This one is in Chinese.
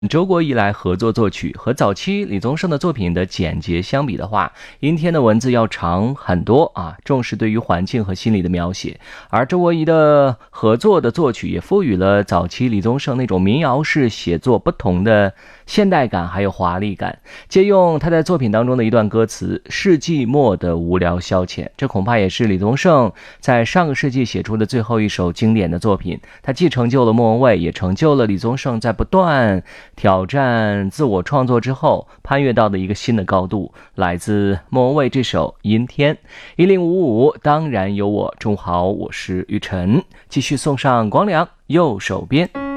周国仪来合作作曲，和早期李宗盛的作品的简洁相比的话，阴天的文字要长很多啊，重视对于环境和心理的描写。而周国仪的合作的作曲也赋予了早期李宗盛那种民谣式写作不同的现代感还有华丽感。借用他在作品当中的一段歌词，世纪末的无聊消遣，这恐怕也是李宗盛在上个世纪写出的最后一首经典的作品。他既成就了莫文蔚，也成就了李宗盛在不断挑战自我创作之后攀越到的一个新的高度。来自莫文蔚这首阴天。1055当然有我，中午好，我是雨晨，继续送上光良右手边。